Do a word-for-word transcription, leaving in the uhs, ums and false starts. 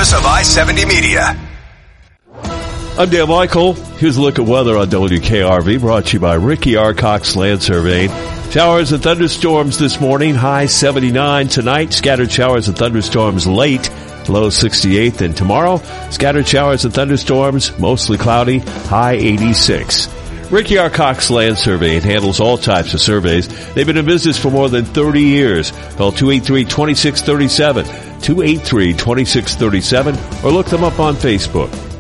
service of I seventy Media. I'm Dan Michael. Here's a look at weather on W K R V, brought to you by Ricky R. Cox Land Surveying. Showers and thunderstorms this morning, high seventy-nine. Tonight, scattered showers and thunderstorms late, low sixty-eight. Then tomorrow, scattered showers and thunderstorms, mostly cloudy, high eighty-six. Ricky R. Cox Land Surveying handles all types of surveys. They've been in business for more than thirty years. Call two eight three, two six three seven, two eight three, two six three seven, or look them up on Facebook.